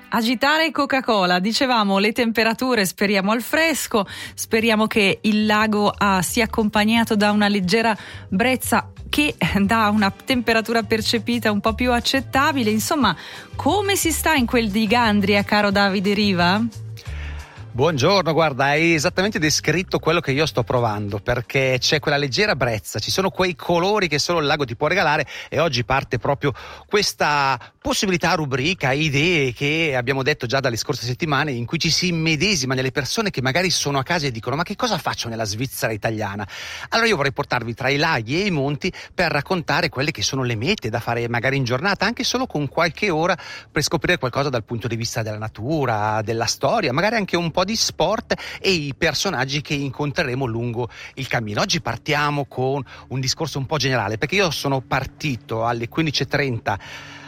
Agitare Coca-Cola, dicevamo le temperature, speriamo al fresco, speriamo che il lago sia accompagnato da una leggera brezza che dà una temperatura percepita un po' più accettabile. Insomma, come si sta in quel di Gandria, caro Davide Riva? Buongiorno, guarda, hai esattamente descritto quello che io sto provando, perché c'è quella leggera brezza, ci sono quei colori che solo il lago ti può regalare, e oggi parte proprio questa possibilità, rubrica, idee che abbiamo detto già dalle scorse settimane, in cui ci si immedesima nelle persone che magari sono a casa e dicono: ma che cosa faccio nella Svizzera italiana? Allora io vorrei portarvi tra i laghi e i monti per raccontare quelle che sono le mete da fare magari in giornata, anche solo con qualche ora, per scoprire qualcosa dal punto di vista della natura, della storia, magari anche un po' di sport e i personaggi che incontreremo lungo il cammino. Oggi partiamo con un discorso un po' generale, perché io sono partito alle 15:30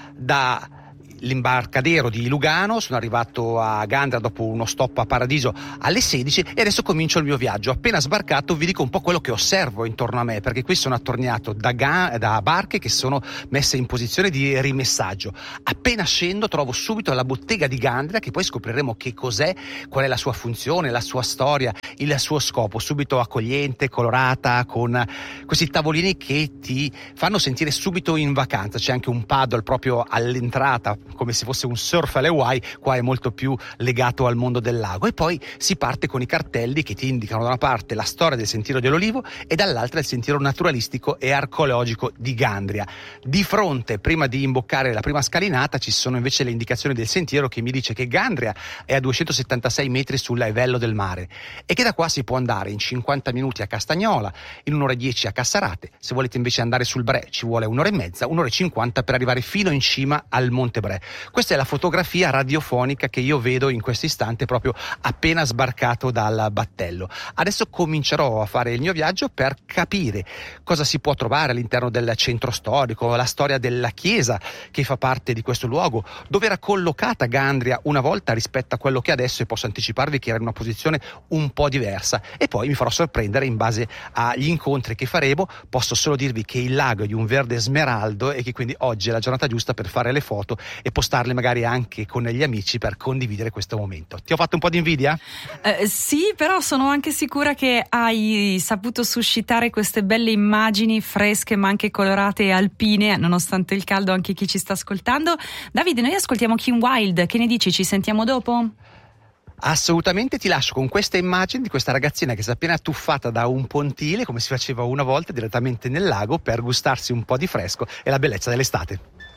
dall'imbarcadero di Lugano, sono arrivato a Gandria dopo uno stop a Paradiso alle 16 e adesso comincio il mio viaggio. Appena sbarcato vi dico un po' quello che osservo intorno a me, perché qui sono attorniato da barche che sono messe in posizione di rimessaggio. Appena scendo trovo subito la bottega di Gandria, che poi scopriremo che cos'è, qual è la sua funzione, la sua storia, il suo scopo, subito accogliente, colorata, con questi tavolini che ti fanno sentire subito in vacanza. C'è anche un paddle proprio all'entrata, come se fosse un surf alle Hawaii. Qua è molto più legato al mondo del lago, e poi si parte con i cartelli che ti indicano da una parte la storia del Sentiero dell'Olivo e dall'altra il sentiero naturalistico e archeologico di Gandria. Di fronte, prima di imboccare la prima scalinata, ci sono invece le indicazioni del sentiero che mi dice che Gandria è a 276 metri sul livello del mare e che da qua si può andare in 50 minuti a Castagnola, in 1 ora e 10 a Cassarate. Se volete invece andare sul Bre ci vuole 1 ora e mezza, 1 ora e 50 per arrivare fino in cima al Monte Bre. Questa è la fotografia radiofonica che io vedo in questo istante, proprio appena sbarcato dal battello. Adesso comincerò a fare il mio viaggio per capire cosa si può trovare all'interno del centro storico, la storia della chiesa che fa parte di questo luogo, dove era collocata Gandria una volta rispetto a quello che adesso, e posso anticiparvi che era in una posizione un po' diversa, e poi mi farò sorprendere in base agli incontri che faremo. Posso solo dirvi che il lago è di un verde smeraldo e che quindi oggi è la giornata giusta per fare le foto e postarle magari anche con gli amici per condividere questo momento. Ti ho fatto un po' di invidia? Sì, però sono anche sicura che hai saputo suscitare queste belle immagini fresche ma anche colorate e alpine, nonostante il caldo, anche chi ci sta ascoltando. Davide, noi ascoltiamo Kim Wilde, che ne dici? Ci sentiamo dopo? Assolutamente, ti lascio con questa immagine di questa ragazzina che si è appena tuffata da un pontile, come si faceva una volta, direttamente nel lago per gustarsi un po' di fresco e la bellezza dell'estate.